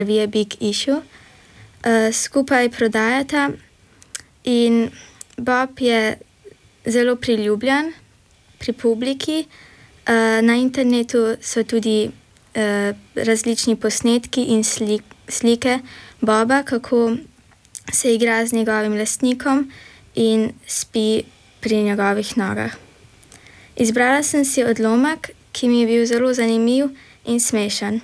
revije Big Issue. Skupaj prodajata in Bob je zelo priljubljen pri publiki. Na internetu so tudi različni posnetki in slike Boba, kako se igra z njegovim lastnikom in spi pri njegovih nogah. Izbrala sem si odlomek, ki mi je bil zelo zanimiv in smešen.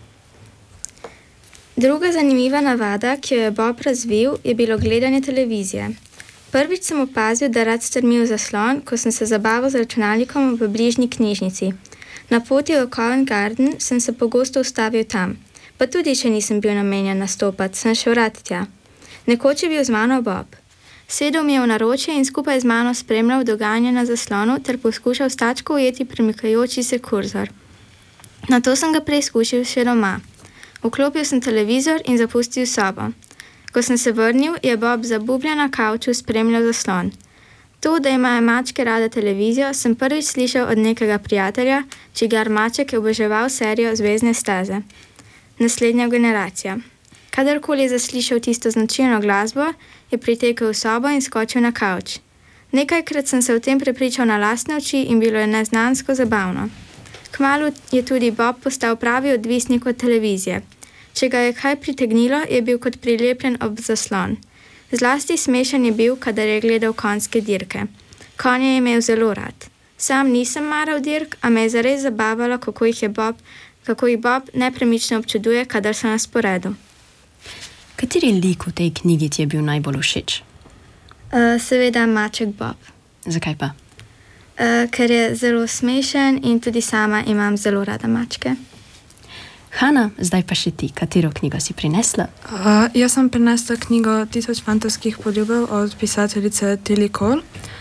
Druga zanimiva navada, ki jo je Bob razvil, je bilo gledanje televizije. Prvič sem opazil, da rad strmi v zaslon, ko sem se zabaval z računalnikom v bližnji knjižnici. Na poti v Covent Garden sem se pogosto ustavil tam, pa tudi, če nisem bil namenjen nastopati, sem šel rad tja. Nekoč je bil z mano Bob. Sedel mi je v naročje in skupaj z mano spremljal dogajanje na zaslonu ter poskušal s tačko ujeti premikajoči se kurzor. Nato sem ga preizkušal še doma. Vklopil sem televizor in zapustil sobo. Ko sem se vrnil, je Bob zabubljen na kavču spremljal zaslon. To, da imajo mačke rade televizijo, sem prvič slišal od nekega prijatelja, čigar maček je oboževal serijo Zvezdne steze. Naslednja generacija. Kadarkoli je zaslišal tisto značilno glasbo, je pritekel v sobo in skočil na kavč. Nekajkrat sem se o tem prepričal na lastne oči in bilo je neznansko zabavno. Kmalu je tudi Bob postal pravi odvisnik od televizije. Če ga je kaj pritegnilo, je bil kot prilepljen ob zaslon. Zlasti smešen je bil, kadar je gledal konjske dirke. Konje je imel zelo rad. Sam nisem maral dirk, a me je zares zabavalo, kako jih Bob nepremično občuduje, kadar so na sporedu. Kateri lik v tej knjigi ti je bil najbolj všeč? Seveda maček Bob. Zakaj pa? Ker je zelo smešen in tudi sama imam zelo rada mačke. Hana, zdaj pa še ti. Katero knjigo si prinesla? Jaz sem prinesla knjigo 1000 fantovskih poljubov od pisateljice Tilly Cole.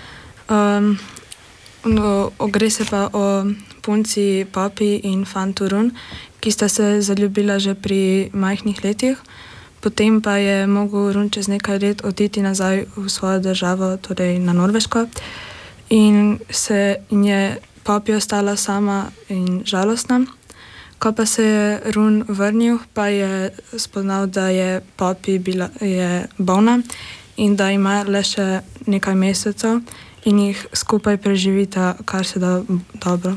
Gre se pa o punci Poppy in fantu Run, ki sta se zaljubila že pri majhnih letih. Potem pa je mogel Run čez nekaj let oditi nazaj v svojo državo, torej na Norveško. In je Poppy ostala sama in žalostna. Ko pa se je Run vrnil, pa je spoznal, da je Poppy bolna in da ima le še nekaj mesecev in jih skupaj preživita kar se da dobro.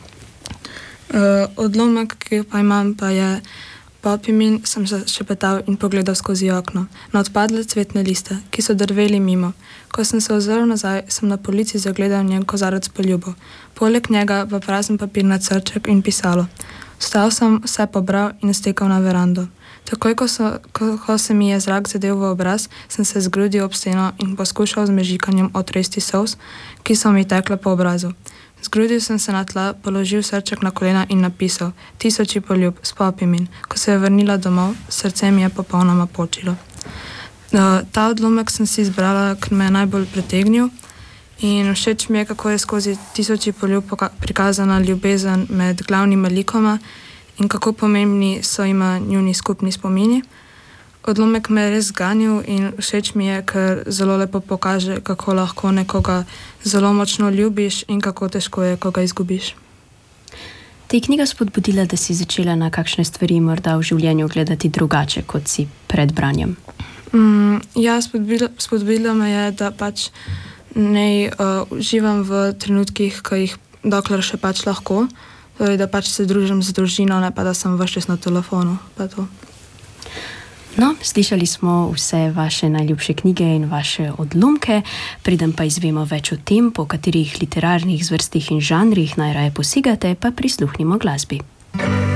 Odlomek, ki pa imam, pa je Poppy min, sem se šepetal in pogledal skozi okno na odpadle cvetne liste, ki so drveli mimo. Ko sem se ozrl nazaj, sem na polici zagledal njen kozarec poljubov. Poleg njega pa prazen papirnat srček in pisalo. Vstal sem, vse pobral in stekal na verando. Takoj, ko se mi je zrak zadel v obraz, sem se zgrudil ob steno in poskušal z mežikanjem otresti solz, ki so mi tekle po obrazu. Zgrudil sem se na tla, položil srček na kolena in napisal 1000 poljub s Poppy min. Ko se je vrnila domov, srce mi je popolnoma počilo. Ta odlomek sem si izbrala, ker me je najbolj pritegnil in všeč mi je, kako je skozi 1000 poljub prikazana ljubezen med glavnima likoma in kako pomembni so ima njuni skupni spomini. Odlomek me je res zganil in všeč mi je, ker zelo lepo pokaže, kako lahko nekoga zelo močno ljubiš in kako težko je, ko ga izgubiš. Te je knjiga spodbudila, da si začela na kakšne stvari morda v življenju gledati drugače, kot si pred branjem? Ja, spodbudila me je, da pač ne uživam v trenutkih, ki jih dokler še pač lahko, torej da pač se družim z družino, ne pa da sem ves čas na telefonu. Pa to. No, slišali smo vse vaše najljubše knjige in vaše odlomke, preden pa izvemo več o tem, po katerih literarnih zvrstih in žanrih najraje posegate, pa prisluhnimo glasbi.